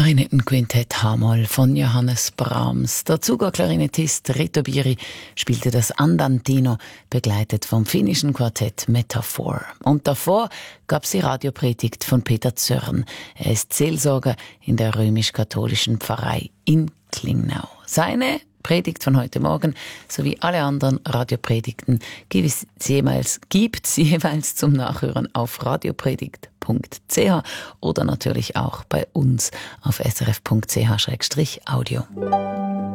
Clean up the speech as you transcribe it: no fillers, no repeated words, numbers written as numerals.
Klarinettenquintett H-Moll von Johannes Brahms. Der Zuger-Klarinettist Reto Bieri spielte das Andantino, begleitet vom finnischen Quartett Metaphor. Und davor gab's die Radiopredigt von Peter Zörn. Er ist Seelsorger in der römisch-katholischen Pfarrei in Klingnau. Seine Predigt von heute Morgen sowie alle anderen Radiopredigten gibt's jeweils zum Nachhören auf radiopredigt.ch oder natürlich auch bei uns auf srf.ch/audio.